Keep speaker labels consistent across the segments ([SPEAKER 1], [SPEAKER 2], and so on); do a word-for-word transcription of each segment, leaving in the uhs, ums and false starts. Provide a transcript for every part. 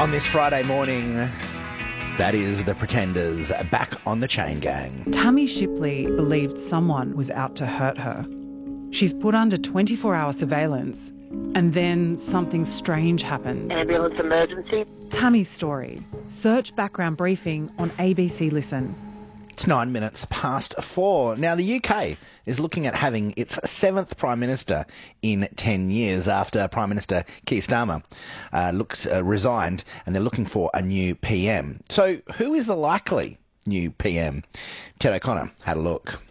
[SPEAKER 1] On this Friday morning, that is the Pretenders back on the chain gang.
[SPEAKER 2] Tammy Shipley believed someone was out to hurt her. She's put under twenty-four hour surveillance, and then something strange happens.
[SPEAKER 3] Ambulance emergency.
[SPEAKER 2] Tammy's story. Search background briefing on A B C Listen.
[SPEAKER 1] It's nine minutes past four. Now, the U K is looking at having its seventh Prime Minister in ten years after Prime Minister Keir Starmer uh, looks uh, resigned, and they're looking for a new P M. So who is the likely new P M? Ted O'Connor had a look.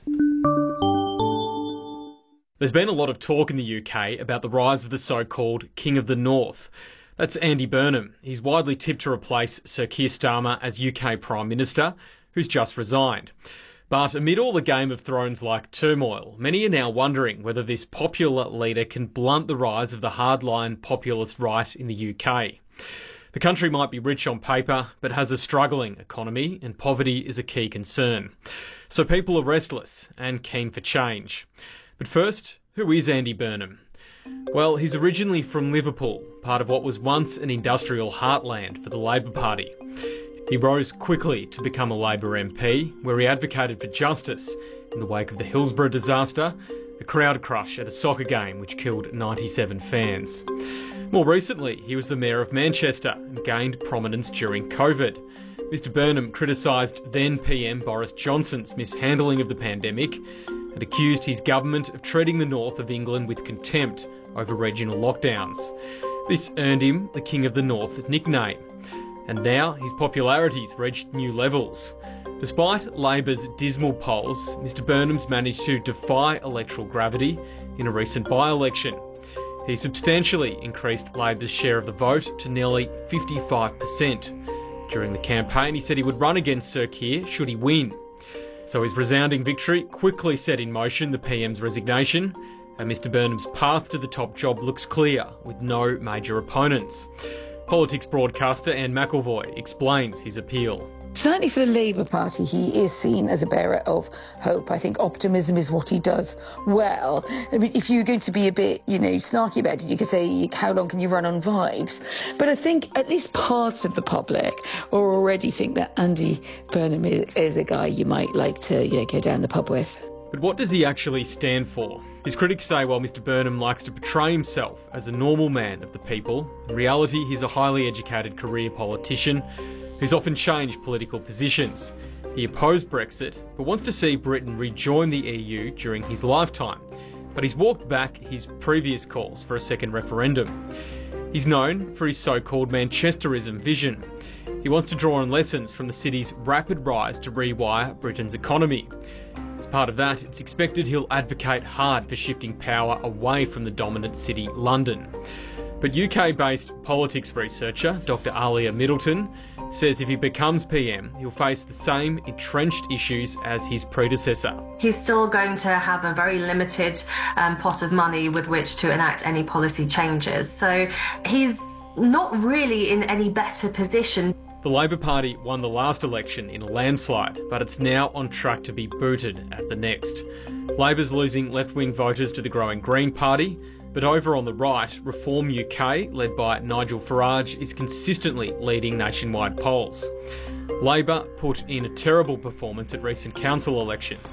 [SPEAKER 4] There's been a lot of talk in the U K about the rise of the so-called King of the North. That's Andy Burnham. He's widely tipped to replace Sir Keir Starmer as U K Prime Minister, who's just resigned. But amid all the Game of Thrones-like turmoil, many are now wondering whether this popular leader can blunt the rise of the hardline populist right in the U K. The country might be rich on paper, but has a struggling economy, and poverty is a key concern. So people are restless and keen for change. But first, who is Andy Burnham? Well, he's originally from Liverpool, part of what was once an industrial heartland for the Labor Party. He rose quickly to become a Labor M P, where he advocated for justice in the wake of the Hillsborough disaster, a crowd crush at a soccer game which killed ninety-seven fans. More recently, he was the Mayor of Manchester and gained prominence during COVID. Mister Burnham criticised then P M Boris Johnson's mishandling of the pandemic and accused his government of treating the north of England with contempt over regional lockdowns. This earned him the King of the North nickname. And now his popularity's reached new levels. Despite Labor's dismal polls, Mister Burnham's managed to defy electoral gravity in a recent by-election. He substantially increased Labor's share of the vote to nearly fifty-five percent. During the campaign, he said he would run against Sir Keir should he win. So his resounding victory quickly set in motion the P M's resignation, and Mister Burnham's path to the top job looks clear, with no major opponents. Politics broadcaster Anne McElvoy explains his appeal.
[SPEAKER 5] Certainly for the Labour Party, he is seen as a bearer of hope. I think optimism is what he does well. I mean, if you're going to be a bit, you know, snarky about it, you could say, how long can you run on vibes? But I think at least parts of the public already think that Andy Burnham is, is a guy you might like to, you know, go down the pub with.
[SPEAKER 4] But what does he actually stand for? His critics say while Mister Burnham likes to portray himself as a normal man of the people, in reality he's a highly educated career politician who's often changed political positions. He opposed Brexit, but wants to see Britain rejoin the E U during his lifetime. But he's walked back his previous calls for a second referendum. He's known for his so-called Manchesterism vision. He wants to draw on lessons from the city's rapid rise to rewire Britain's economy. As part of that, it's expected he'll advocate hard for shifting power away from the dominant city, London. But U K-based politics researcher Doctor Alia Middleton says if he becomes P M, he'll face the same entrenched issues as his predecessor.
[SPEAKER 6] He's still going to have a very limited um, pot of money with which to enact any policy changes. So he's not really in any better position.
[SPEAKER 4] The Labor Party won the last election in a landslide, but it's now on track to be booted at the next. Labor's losing left-wing voters to the growing Green Party, but over on the right, Reform U K, led by Nigel Farage, is consistently leading nationwide polls. Labor put in a terrible performance at recent council elections.